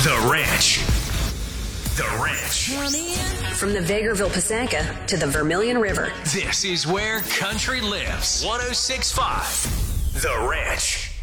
The Ranch. The Ranch. From the Vegreville Pisanka to the Vermilion River. This is where country lives. 106.5. The Ranch.